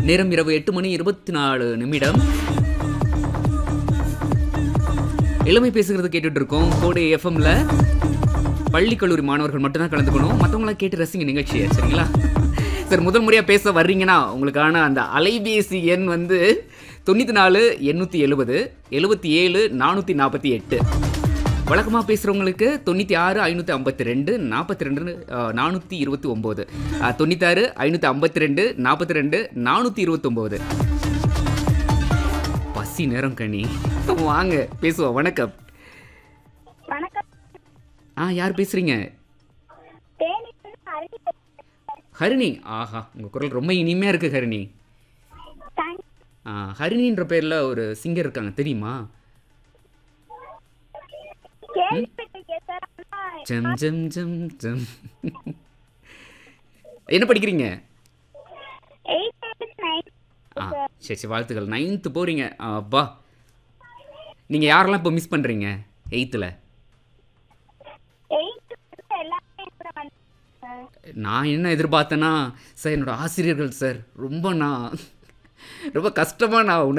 நேரம் இரவு 8:24. இளமை பேசுகிறது கேட்டுட்டு இருக்கோம். கோடை எஃப்எம்ல பள்ளி கல்லூரி மாணவர்கள் மட்டும்தான் கலந்துக்கணும். மற்றவங்களாம் கேட்டு ரசிங்க நிகழ்ச்சியை, சரிங்களா? சார், முதல் முறையாக பேச வர்றீங்கன்னா உங்களுக்கான அந்த அலைபேசி எண் வந்து 94 870 77 448. வழக்கமாக பேசுகிறவங்களுக்கு 96 552 42 429. 96 552 42 429. பசி நேரம் கனி, வாங்க பேசுவோம். வணக்கம். வணக்கம். யார் பேசுறீங்க? ஹரிணி. ஆஹா, உங்க குரல் ரொம்ப இனிமையா இருக்கு ஹரிணி. ஹரிணின்ற பேர்ல ஒரு சிங்கர் இருக்காங்க, தெரியுமா? ஜம் ஜம் ஜம் ஜம். என்ன படிக்கிறீங்க? சரி சரி, வாழ்த்துக்கள். 9th போறீங்க. அப்பா, நீங்க யாரெல்லாம் இப்போ மிஸ் பண்றீங்க 8th? நான் என்ன எதிர்பார்த்தேன்னா, சார் என்னோட ஆசிரியர்கள் சார் ரொம்ப கஷ்டமா நான்